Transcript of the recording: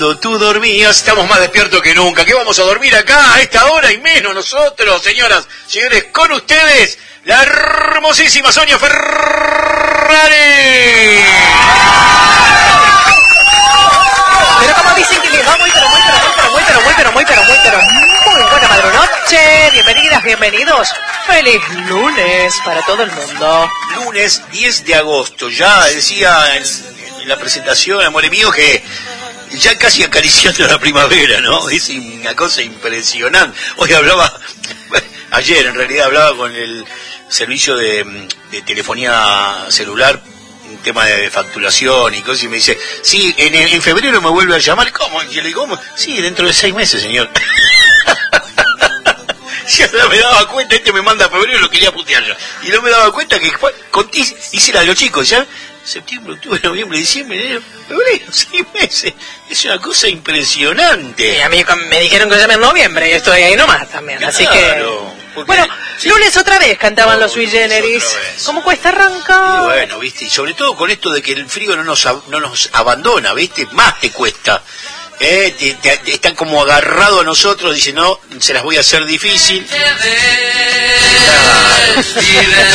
Tú dormías, estamos más despiertos que nunca. ¿Qué vamos a dormir acá a esta hora y menos nosotros, señoras, señores? Con ustedes, la hermosísima Sonia Ferrari. Pero como dicen que les va muy buena madrunoche. Bienvenidas, bienvenidos. Feliz lunes para todo el mundo. Lunes 10 de agosto. Ya decía en la presentación, amor mío, que ya casi acariciando la primavera, ¿no? Es una cosa impresionante. Hoy ayer en realidad hablaba con el servicio de telefonía celular, un tema de facturación y cosas, y me dice, sí, en febrero me vuelve a llamar. ¿Cómo? Y yo le digo, ¿cómo? Sí, dentro de 6 meses, señor. Ya no me daba cuenta, me manda a febrero y lo quería putear yo. Y no me daba cuenta que hice la de los chicos, ¿ya? Septiembre, octubre, noviembre, diciembre, enero, febrero, 6 meses. Es una cosa impresionante. Y a mí me dijeron que llame en noviembre y estoy ahí nomás también, claro, así que... Bueno, sí, lunes otra vez cantaban los Sui Generis. ¿Cómo cuesta arrancar? Y bueno, viste, y sobre todo con esto de que el frío no nos abandona, viste, más te cuesta. Están como agarrados a nosotros, dicen, no, se las voy a hacer difícil.